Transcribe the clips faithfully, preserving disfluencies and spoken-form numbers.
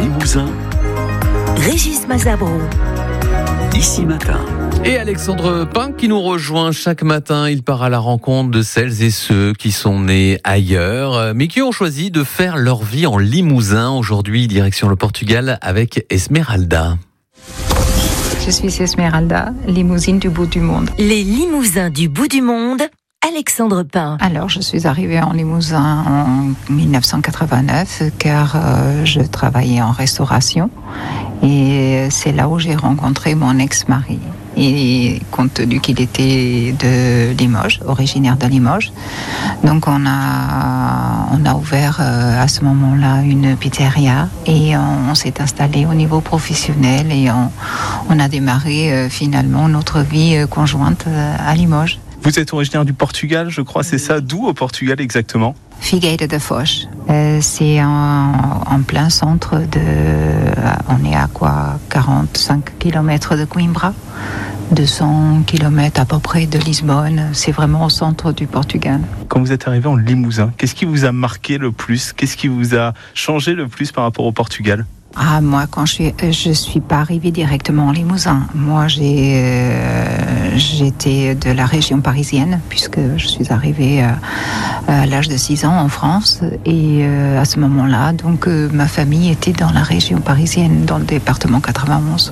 Limousin, Régis Mazabro. Ici Matin. Et Alexandre Pain qui nous rejoint chaque matin. Il part à la rencontre de celles et ceux qui sont nés ailleurs, mais qui ont choisi de faire leur vie en Limousin. Aujourd'hui, direction le Portugal avec Esmeralda. Je suis Esmeralda, limousine du bout du monde. Les Limousins du bout du monde, Alexandre Pain. Alors, je suis arrivée en Limousin en dix-neuf cent quatre-vingt-neuf car euh, je travaillais en restauration et c'est là où j'ai rencontré mon ex-mari. Et compte tenu qu'il était de Limoges, originaire de Limoges, donc on a on a ouvert euh, à ce moment-là une pizzeria et on, on s'est installé au niveau professionnel et on, on a démarré euh, finalement notre vie euh, conjointe euh, à Limoges. Vous êtes originaire du Portugal, je crois, c'est ça? D'où au Portugal exactement? Figueira da Foz. Euh, c'est en, en plein centre de... On est à quoi? quarante-cinq kilomètres de Coimbra, deux cents kilomètres à peu près de Lisbonne. C'est vraiment au centre du Portugal. Quand vous êtes arrivé en Limousin, qu'est-ce qui vous a marqué le plus? Qu'est-ce qui vous a changé le plus par rapport au Portugal? Ah, moi, quand je suis, je suis pas arrivée directement en Limousin. Moi, j'ai, euh, j'étais de la région parisienne, puisque je suis arrivée euh, à l'âge de six ans en France. Et euh, à ce moment-là, donc, euh, ma famille était dans la région parisienne, dans le département quatre-vingt-onze.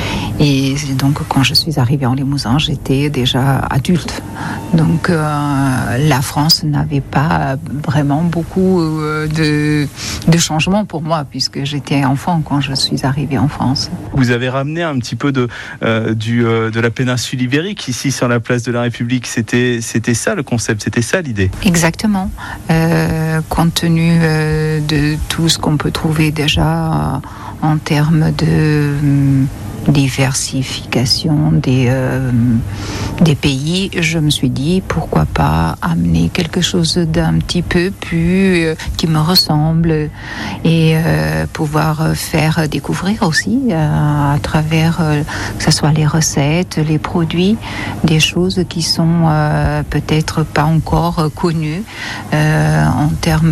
Et donc, quand je suis arrivée en Limousin, j'étais déjà adulte. Donc, euh, la France n'avait pas vraiment beaucoup euh, de, de changements pour moi, puisque j'étais enfant quand je suis arrivée en France. Vous avez ramené un petit peu de, euh, du, euh, de la péninsule ibérique ici sur la place de la République. C'était, c'était ça le concept, c'était ça l'idée. Exactement. Euh, compte tenu euh, de tout ce qu'on peut trouver déjà euh, en termes de... Euh, diversification des, euh, des pays, je me suis dit pourquoi pas amener quelque chose d'un petit peu plus euh, qui me ressemble et euh, pouvoir faire découvrir aussi euh, à travers euh, que ce soit les recettes, les produits, des choses qui sont euh, peut-être pas encore connues euh, en termes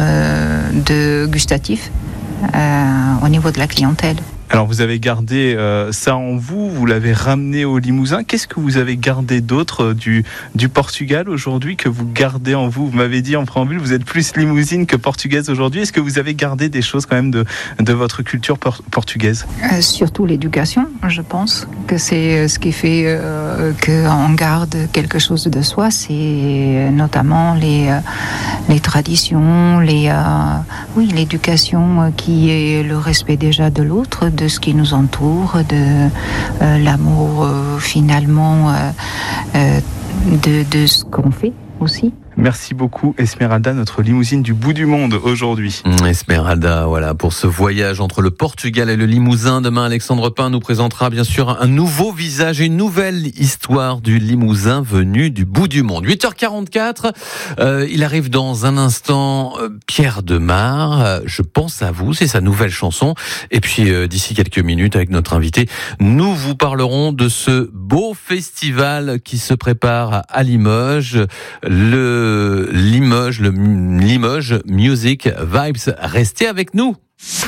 de gustatifs euh, au niveau de la clientèle. Alors vous avez gardé euh, ça en vous, vous l'avez ramené au Limousin. Qu'est-ce que vous avez gardé d'autre du, du Portugal aujourd'hui que vous gardez en vous? Vous m'avez dit en préambule, vous êtes plus limousine que portugaise aujourd'hui. Est-ce que vous avez gardé des choses quand même de, de votre culture por- portugaise? euh, Surtout l'éducation, je pense que c'est ce qui fait euh, qu'on garde quelque chose de soi. C'est notamment les, euh, les traditions, les, euh, oui, l'éducation qui est le respect déjà de l'autre, de ce qui nous entoure, de euh, l'amour euh, finalement euh, euh, de, de ce qu'on fait aussi. Merci beaucoup Esmeralda, notre limousine du bout du monde aujourd'hui. Esmeralda, voilà, pour ce voyage entre le Portugal et le Limousin. Demain, Alexandre Pain nous présentera bien sûr un nouveau visage et une nouvelle histoire du Limousin venu du bout du monde. huit heures quarante-quatre, euh, il arrive dans un instant euh, Pierre Demar, euh, je pense à vous, c'est sa nouvelle chanson. Et puis euh, d'ici quelques minutes avec notre invité, nous vous parlerons de ce beau festival qui se prépare à Limoges, le Limoges, le Limoges Music Vibes. Restez avec nous.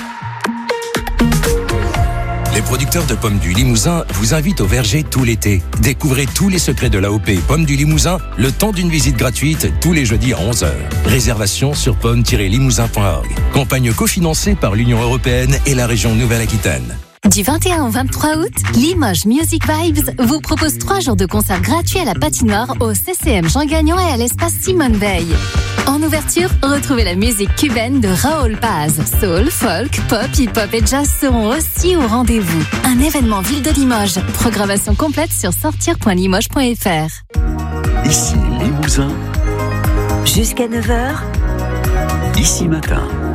Les producteurs de pommes du Limousin vous invitent au verger tout l'été. Découvrez tous les secrets de l'A O P Pommes du Limousin le temps d'une visite gratuite tous les jeudis à onze heures. Réservation sur pommes tiret limousin point org. Campagne cofinancée par l'Union européenne et la région Nouvelle-Aquitaine. Du vingt et un au vingt-trois août, Limoges Music Vibes vous propose trois jours de concerts gratuits à la patinoire au C C M Jean Gagnon et à l'espace Simone Veil. En ouverture, retrouvez la musique cubaine de Raoul Paz. Soul, folk, pop, hip-hop et jazz seront aussi au rendez-vous. Un événement Ville de Limoges. Programmation complète sur sortir point limoges point f r. Ici Limousin. Jusqu'à neuf heures. Ici Matin.